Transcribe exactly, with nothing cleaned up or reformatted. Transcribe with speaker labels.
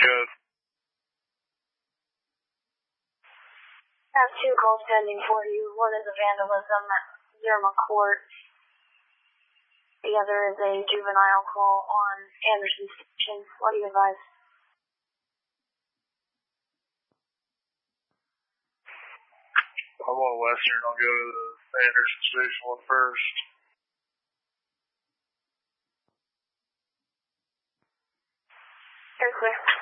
Speaker 1: good.
Speaker 2: I have two calls pending for you. One is a vandalism at Zerma Court. The other is a juvenile call on Anderson Station. What do you advise?
Speaker 1: I'm on Western. I'll go to the Anderson Station one first.
Speaker 2: Very clear.